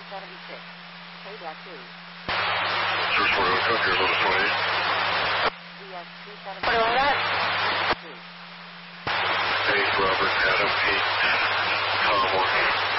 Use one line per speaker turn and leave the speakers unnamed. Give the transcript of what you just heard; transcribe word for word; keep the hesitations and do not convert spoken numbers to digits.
seventy-six. K D A two.
Search for Hotel, here, Lotus twenty-eight.
D S two seventy-two.
Eight, Robert, Adam, eight, Tom, one, eight.